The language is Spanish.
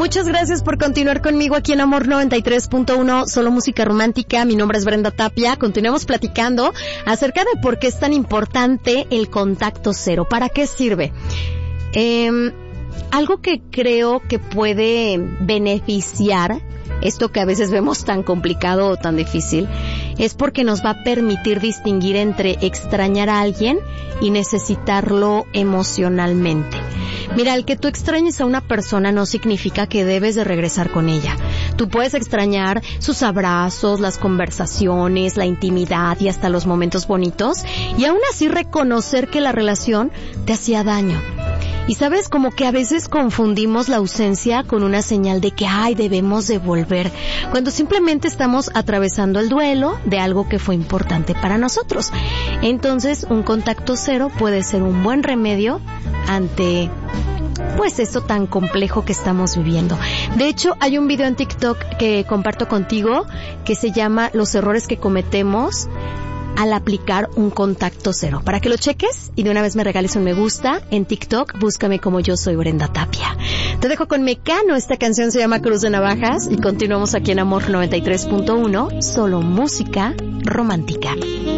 Muchas gracias por continuar conmigo aquí en Amor 93.1, solo música romántica. Mi nombre es Brenda Tapia. Continuemos platicando acerca de por qué es tan importante el contacto cero. ¿Para qué sirve? Algo que creo que puede beneficiar esto que a veces vemos tan complicado o tan difícil, es porque nos va a permitir distinguir entre extrañar a alguien y necesitarlo emocionalmente. Mira, el que tú extrañes a una persona no significa que debes de regresar con ella. Tú puedes extrañar sus abrazos, las conversaciones, la intimidad y hasta los momentos bonitos, y aún así reconocer que la relación te hacía daño. Y sabes, como que a veces confundimos la ausencia con una señal de que, debemos de volver, cuando simplemente estamos atravesando el duelo de algo que fue importante para nosotros. Entonces, un contacto cero puede ser un buen remedio ante, pues, esto tan complejo que estamos viviendo. De hecho, hay un video en TikTok que comparto contigo que se llama Los errores que cometemos al aplicar un contacto cero. Para que lo cheques y de una vez me regales un me gusta en TikTok, búscame como Yo Soy Brenda Tapia. Te dejo con Mecano, esta canción se llama Cruz de Navajas y continuamos aquí en Amor 93.1, solo música romántica.